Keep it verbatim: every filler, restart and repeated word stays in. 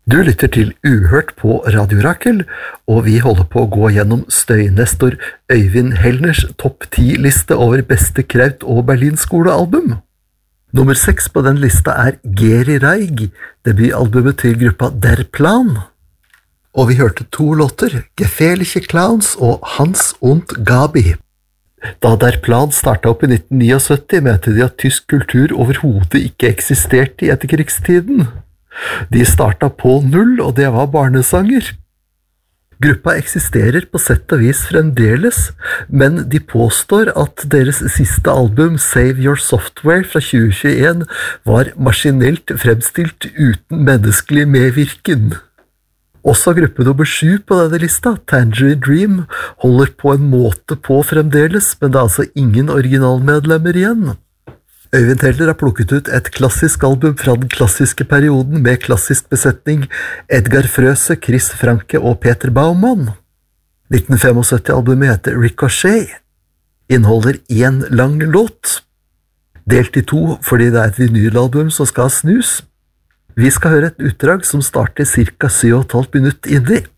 Du lytter til Uhørt på Radio Rakel, og vi holder på å gå gjennom støynestor Øyvind Hellners topp ti-liste over beste Kraut- og Berlinskolealbum. Nummer seks på den lista er Geri Reig, debutalbumet til gruppa Der Plan. Og vi hørte to låter, Gefährliche Clowns og Hans und Gabi. Da Der Plan startet opp i nitten syttini, mente de at tysk kultur overhodet ikke eksisterte i etterkrigstiden. De startet på null, og det var barnesanger. Gruppa eksisterer på sett og vis fremdeles, men de påstår at deres siste album, Save Your Software fra tjue tjueen, var maskinelt fremstilt uten menneskelig medvirken. Også gruppe nummer sju på denne lista, Tangerine Dream, holder på en måte på fremdeles, men det er altså ingen originalmedlemmer igjen. Øyvind Hellner har plukket ut et klassisk album fra den klassiske perioden med klassisk besetning, Edgar Frøse, Chris Franke og Peter Baumann. nitten syttifem-albumet heter Ricochet, inneholder en lang låt, delt i to fordi det er et vinylalbum som skal snus. Vi skal høre et utdrag som starter cirka syv og et halvt minutt inni.